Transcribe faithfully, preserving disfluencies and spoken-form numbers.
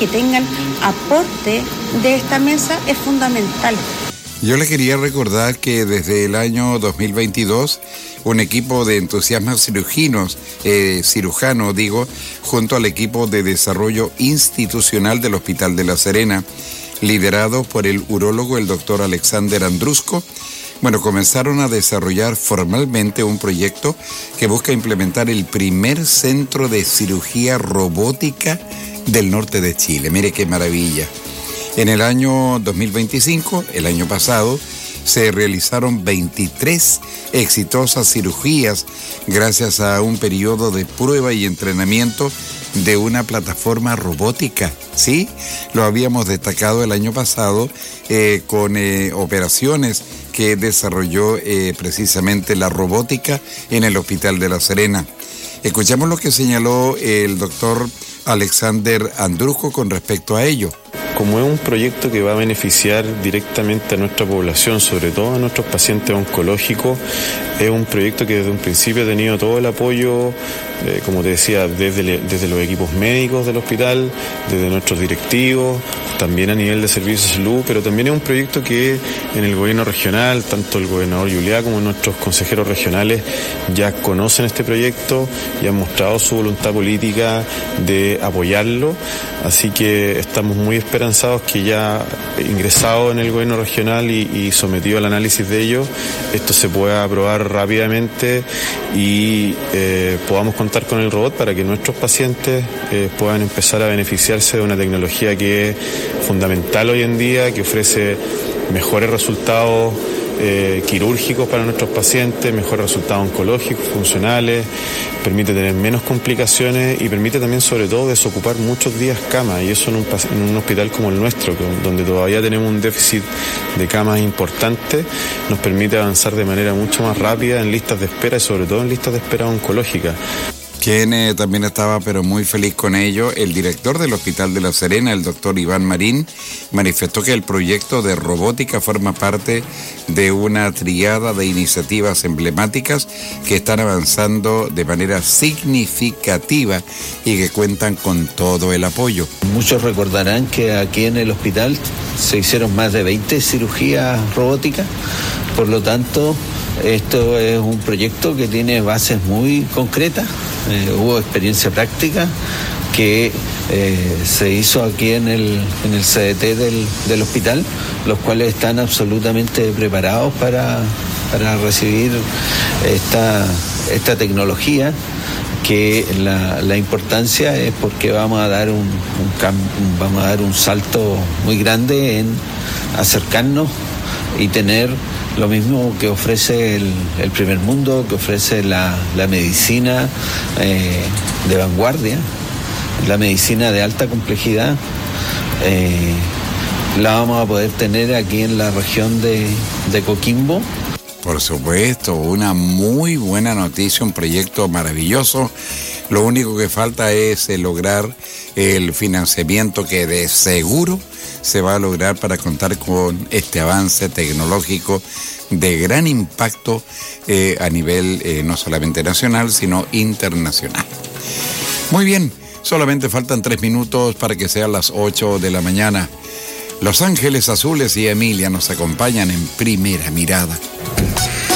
que tengan aporte de esta mesa es fundamental. Yo le quería recordar que desde el año dos mil veintidós, un equipo de entusiastas cirujanos, eh, cirujanos digo, junto al equipo de desarrollo institucional del Hospital de La Serena, liderado por el urólogo el doctor Alexander Andrusco, bueno, comenzaron a desarrollar formalmente un proyecto que busca implementar el primer centro de cirugía robótica del norte de Chile. Mire qué maravilla. En el año dos mil veinticinco, el año pasado, se realizaron veintitrés exitosas cirugías gracias a un periodo de prueba y entrenamiento de una plataforma robótica, ¿sí? Lo habíamos destacado el año pasado eh, con eh, operaciones que desarrolló eh, precisamente la robótica en el Hospital de La Serena. Escuchamos lo que señaló el doctor Alexander Andrusco con respecto a ello. Como es un proyecto que va a beneficiar directamente a nuestra población, sobre todo a nuestros pacientes oncológicos, es un proyecto que desde un principio ha tenido todo el apoyo, eh, como te decía, desde, desde los equipos médicos del hospital, desde nuestros directivos, también a nivel de servicios de salud, pero también es un proyecto que en el gobierno regional, tanto el gobernador Juliá como nuestros consejeros regionales ya conocen este proyecto y han mostrado su voluntad política de apoyarlo, así que estamos muy esperanzados que ya ingresado en el gobierno regional y, y sometido al análisis de ello, esto se pueda aprobar rápidamente y eh, podamos contar con el robot para que nuestros pacientes eh, puedan empezar a beneficiarse de una tecnología que es fundamental hoy en día, que ofrece mejores resultados eh, quirúrgicos para nuestros pacientes, mejores resultados oncológicos, funcionales, permite tener menos complicaciones y permite también sobre todo desocupar muchos días camas, y eso en un, en un hospital como el nuestro, donde todavía tenemos un déficit de camas importante, nos permite avanzar de manera mucho más rápida en listas de espera y sobre todo en listas de espera oncológicas. Quien eh, también estaba pero muy feliz con ello, el director del Hospital de La Serena, el doctor Iván Marín, manifestó que el proyecto de robótica forma parte de una triada de iniciativas emblemáticas que están avanzando de manera significativa y que cuentan con todo el apoyo. Muchos recordarán que aquí en el hospital se hicieron más de veinte cirugías robóticas, por lo tanto esto es un proyecto que tiene bases muy concretas. Eh, hubo experiencia práctica que eh, se hizo aquí en el, en el C D T del, del hospital, los cuales están absolutamente preparados para, para recibir esta, esta tecnología, que la, la importancia es porque vamos a dar un, un cam, vamos a dar un salto muy grande en acercarnos y tener lo mismo que ofrece el, el primer mundo, que ofrece la, la medicina eh, de vanguardia, la medicina de alta complejidad, eh, la vamos a poder tener aquí en la región de, de Coquimbo. Por supuesto, una muy buena noticia, un proyecto maravilloso. Lo único que falta es eh, lograr el financiamiento que de seguro se va a lograr para contar con este avance tecnológico de gran impacto eh, a nivel eh, no solamente nacional, sino internacional. Muy bien, solamente faltan tres minutos para que sean las ocho de la mañana. Los Ángeles Azules y Emilia nos acompañan en Primera Mirada.